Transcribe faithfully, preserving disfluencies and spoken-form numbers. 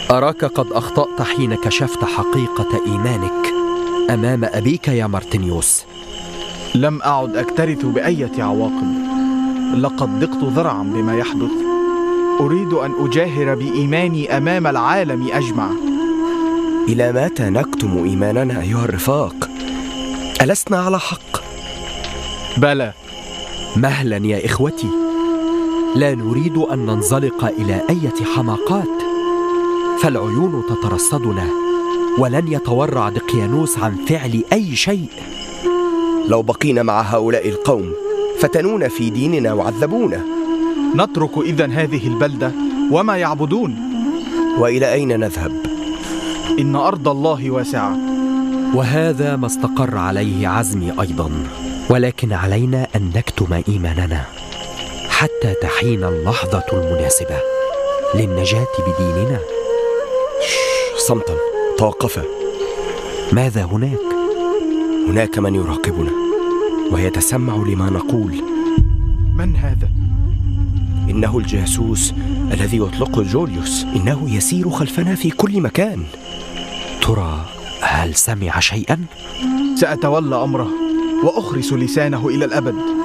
أراك قد أخطأت حين كشفت حقيقة إيمانك أمام أبيك يا مارتينيوس. لم أعد أكترث بأية عواقب، لقد ضقت ذرعا بما يحدث. أريد أن أجاهر بإيماني أمام العالم أجمع. إلى متى نكتم إيماننا أيها الرفاق؟ ألسنا على حق؟ بلى. مهلا يا إخوتي، لا نريد أن ننزلق إلى أية حماقات، فالعيون تترصدنا ولن يتورع دقيانوس عن فعل أي شيء. لو بقينا مع هؤلاء القوم فتنونا في ديننا وعذبونا. نترك إذن هذه البلدة وما يعبدون. وإلى أين نذهب؟ إن أرض الله واسعة. وهذا ما استقر عليه عزمي أيضا، ولكن علينا أن نكتم إيماننا حتى تحين اللحظة المناسبة للنجاة بديننا. صمتا، توقفا. ماذا هناك؟ هناك من يراقبنا ويتسمع لما نقول. من هذا؟ إنه الجاسوس الذي يطلقه جوليوس، إنه يسير خلفنا في كل مكان. ترى هل سمع شيئا؟ سأتولى أمره وأخرس لسانه إلى الأبد.